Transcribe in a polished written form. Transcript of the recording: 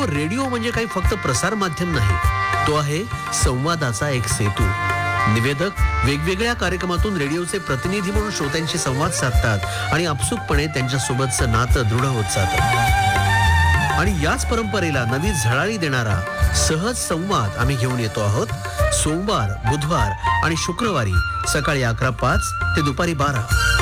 Radio म्हणजे काही फक्त प्रसार माध्यम नाही, तो आहे संवादाचा एक सेतू. निवेदक वेगवेगळ्या कार्यक्रमातून रेडिओचे प्रतिनिधी म्हणून श्रोत्यांशी संवाद साधतात आणि आपसुकपणे त्यांच्यासोबतचं नातं दृढ होत जातं. आणि याच परंपरेला नवी झळाळी देणारा सहज संवाद आम्ही घेऊन येतो आहोत. सोमवार, बुधवार आणि शुक्रवारी सकाळी 11:05 ते दुपारी 12.